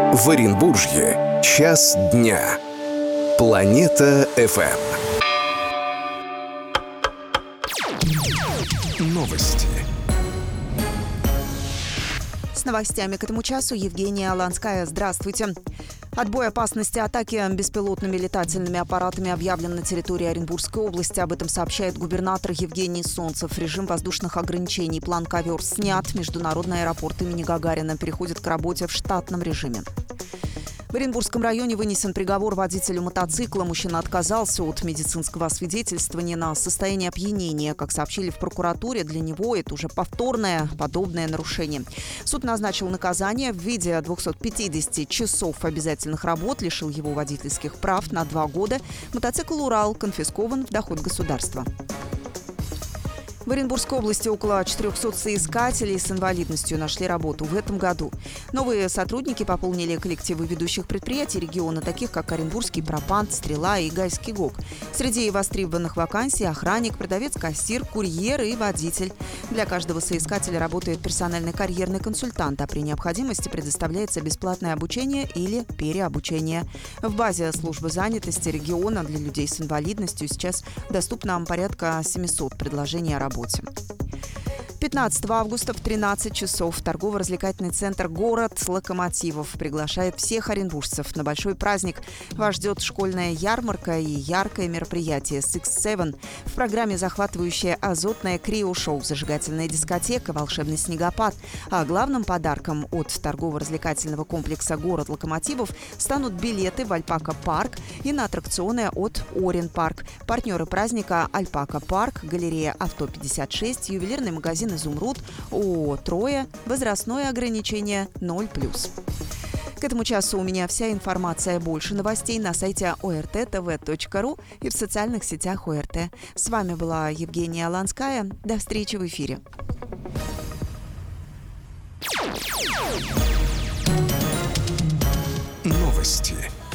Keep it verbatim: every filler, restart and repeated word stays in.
В Оренбурге час дня. Планета эф эм. Новости. С новостями к этому часу Евгения Аланская. Здравствуйте. Отбой опасности атаки беспилотными летательными аппаратами объявлен на территории Оренбургской области. Об этом сообщает губернатор Евгений Солнцев. Режим воздушных ограничений «План Ковер» снят. Международный аэропорт имени Гагарина переходит к работе в штатном режиме. В Оренбургском районе вынесен приговор водителю мотоцикла. Мужчина отказался от медицинского освидетельствования на состояние опьянения. Как сообщили в прокуратуре, для него это уже повторное подобное нарушение. Суд назначил наказание в виде двухсот пятидесяти часов обязательных работ, лишил его водительских прав на два года. Мотоцикл «Урал» конфискован в доход государства. В Оренбургской области около четырехсот соискателей с инвалидностью нашли работу в этом году. Новые сотрудники пополнили коллективы ведущих предприятий региона, таких как Оренбургский Пропант, Стрела и Гайский ГОК. Среди востребованных вакансий – охранник, продавец, кассир, курьер и водитель. Для каждого соискателя работает персональный карьерный консультант, а при необходимости предоставляется бесплатное обучение или переобучение. В базе службы занятости региона для людей с инвалидностью сейчас доступно порядка семисот предложений о работе. пятнадцатого августа в тринадцать часов торгово-развлекательный центр «Город локомотивов» приглашает всех оренбуржцев на большой праздник. Вас ждет школьная ярмарка и яркое мероприятие «Six Seven». В программе захватывающее азотное крио-шоу, зажигательная дискотека, волшебный снегопад. А главным подарком от торгово-развлекательного комплекса «Город локомотивов» станут билеты в Альпака-парк и на аттракционы от Орен-парк. Партнеры праздника – Альпака-парк, галерея «Авто пятьдесят шесть», ювелирный магазин «Изумруд», ООО «Троя», возрастное ограничение ноль плюс. К этому часу у меня вся информация. Больше новостей на сайте о эр тэ тэ вэ точка ру и в социальных сетях ОРТ. С вами была Евгения Аланская. До встречи в эфире. Новости.